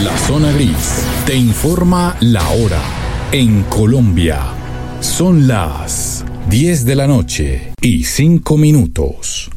La zona gris te informa la hora. En Colombia son las 10 de la noche y 5 minutos.